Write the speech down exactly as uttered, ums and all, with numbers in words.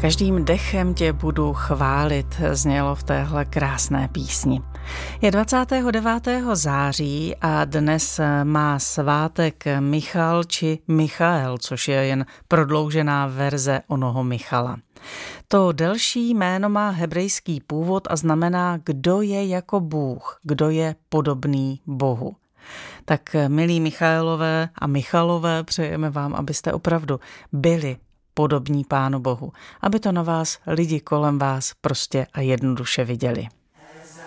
Každým dechem tě budu chválit, znělo v téhle krásné písni. Je dvacátého devátého září a dnes má svátek Michal či Michael, což je jen prodloužená verze onoho Michala. To delší jméno má hebrejský původ a znamená, kdo je jako Bůh, kdo je podobný Bohu. Tak milí Michaelové a Michalové, přejeme vám, abyste opravdu byli podobní Pánu Bohu, aby to na vás lidi kolem vás prostě a jednoduše viděli.